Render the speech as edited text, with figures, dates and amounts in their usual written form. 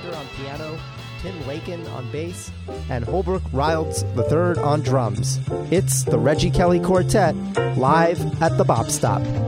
Alexander on piano, Tim Lakin on bass, and Holbrook Riles III on drums. It's the Reggie Kelly Quartet, live at the Bop Stop.